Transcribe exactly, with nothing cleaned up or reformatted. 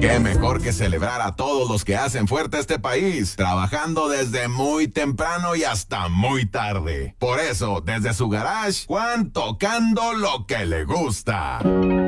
Qué mejor que celebrar a todos los que hacen fuerte este país, trabajando desde muy temprano y hasta muy tarde. Por eso, desde su garage, Juan tocando lo que le gusta.